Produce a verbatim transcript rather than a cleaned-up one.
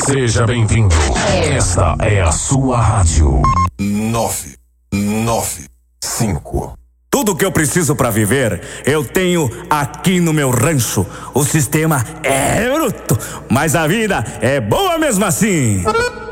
Seja bem-vindo. Esta é a sua rádio. Nove, nove, cinco. Tudo que eu preciso para viver, eu tenho aqui no meu rancho. O sistema é bruto, mas a vida é boa mesmo assim.